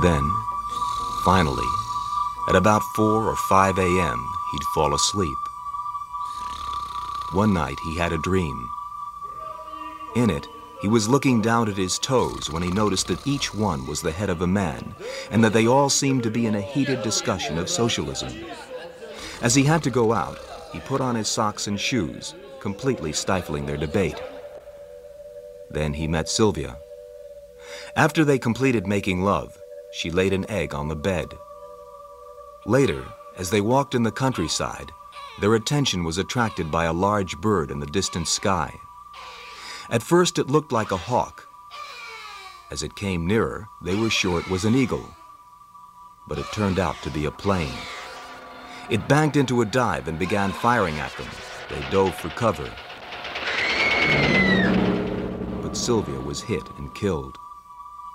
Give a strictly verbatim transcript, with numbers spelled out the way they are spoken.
Then, finally, at about four or five a m, he'd fall asleep. One night, he had a dream. In it, he was looking down at his toes when he noticed that each one was the head of a man, and that they all seemed to be in a heated discussion of socialism. As he had to go out, he put on his socks and shoes, completely stifling their debate. Then he met Sylvia. After they completed making love, she laid an egg on the bed. Later, as they walked in the countryside, their attention was attracted by a large bird in the distant sky. At first, it looked like a hawk. As it came nearer, they were sure it was an eagle. But it turned out to be a plane. It banked into a dive and began firing at them. They dove for cover. But Sylvia was hit and killed.